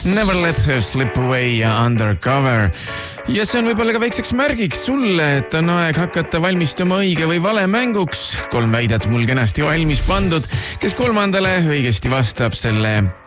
Never let her slip away undercover. Ja see on võib-olla ka väikseks märgiks sulle, et on aeg hakata valmistuma õige või vale mänguks. 3 väidet mul kenasti valmis pandud. Kes kolmandale õigesti vastab, selle